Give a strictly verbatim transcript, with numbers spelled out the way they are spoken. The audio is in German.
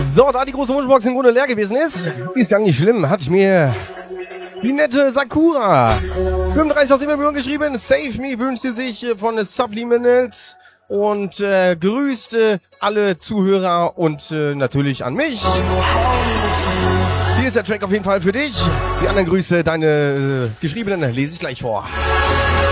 So, da die große Wunschbox im Grunde leer gewesen ist, ist ja nicht schlimm, hat mir die nette Sakura fünfunddreißig aus Millionen geschrieben. Save Me wünscht sie sich von Subliminals und äh, grüßt äh, alle Zuhörer und äh, natürlich an mich. Hier ist der Track auf jeden Fall für dich. Die anderen Grüße, deine äh, geschriebenen, lese ich gleich vor.